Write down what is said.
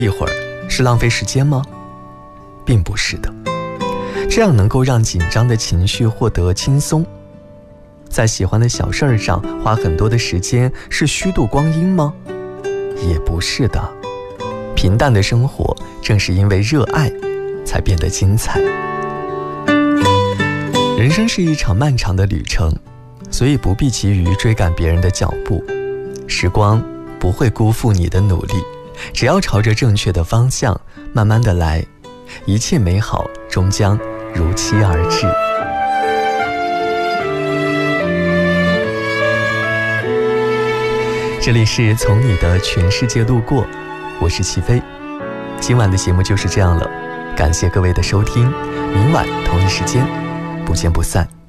一会儿是浪费时间吗？并不是的。这样能够让紧张的情绪获得轻松。在喜欢的小事儿上花很多的时间是虚度光阴吗？也不是的。平淡的生活正是因为热爱才变得精彩。人生是一场漫长的旅程，所以不必急于追赶别人的脚步。时光不会辜负你的努力，只要朝着正确的方向慢慢的来，一切美好终将如期而至。这里是从你的全世界路过，我是齐飞。今晚的节目就是这样了，感谢各位的收听，明晚同一时间不见不散。